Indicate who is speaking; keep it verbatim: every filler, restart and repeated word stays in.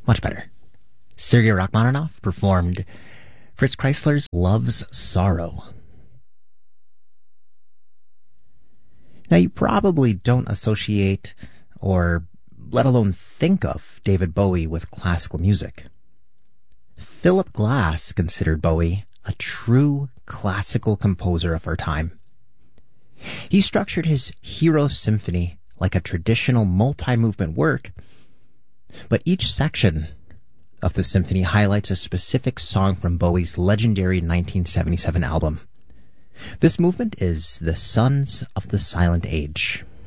Speaker 1: Much better. Sergei Rachmaninoff performed Fritz Kreisler's Love's Sorrow. Now, you probably don't associate or let alone think of David Bowie with classical music. Philip Glass considered Bowie a true classical composer of our time. He structured his Hero Symphony like a traditional multi-movement work, but each section of the symphony highlights a specific song from Bowie's legendary nineteen seventy-seven album. This movement is The Sons of the Silent Age.